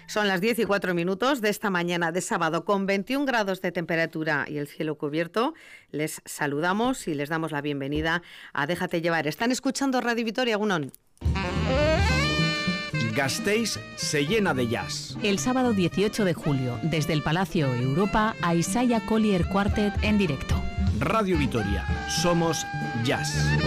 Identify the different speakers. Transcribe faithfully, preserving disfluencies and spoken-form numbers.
Speaker 1: Son las diez y cuatro minutos de esta mañana de sábado con veintiún grados de temperatura y el cielo cubierto. Les saludamos y les damos la bienvenida a Déjate Llevar. Están escuchando Radio Vitoria, Egunon.
Speaker 2: Gasteiz se llena de jazz.
Speaker 3: El sábado dieciocho de julio, desde el Palacio Europa, a Isaiah Collier Quartet en directo.
Speaker 2: Radio Vitoria, somos jazz.